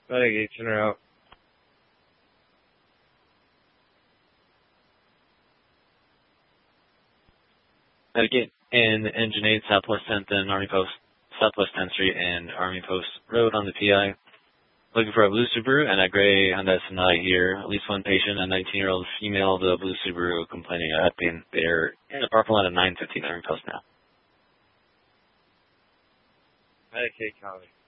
Medic 18 are out. Medic in Engine 8, Southwest 10th and Army Post, Southwest 10th Street and Army Post Road on the PI. Looking for a blue Subaru and a gray Hyundai Sonata here. At least one patient, a 19-year-old female of the blue Subaru, complaining of head pain. They're in the parking lot at 9:15 Army Post now. Medic 8 copy.